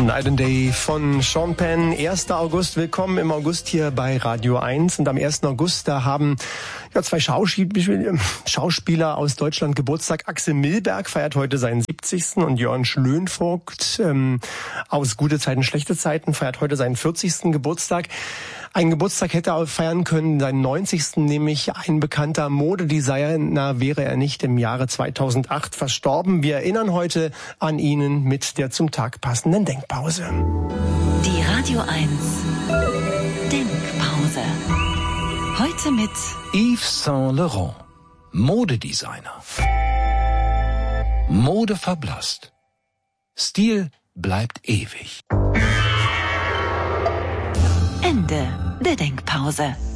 Night and Day von Sean Penn. 1. August, willkommen im August hier bei Radio 1. Und am 1. August, da haben zwei Schauspieler aus Deutschland Geburtstag. Axel Milberg feiert heute seinen 70. Und Jörn Schlönvogt aus Gute Zeiten, Schlechte Zeiten feiert heute seinen 40. Geburtstag. Einen Geburtstag hätte er feiern können, seinen 90. nämlich ein bekannter Modedesigner, wäre er nicht im Jahre 2008 verstorben. Wir erinnern heute an ihn mit der zum Tag passenden Denkpause. Die Radio 1 Denkpause. Heute mit Yves Saint Laurent, Modedesigner. Mode verblasst. Stil bleibt ewig. Ende der Denkpause.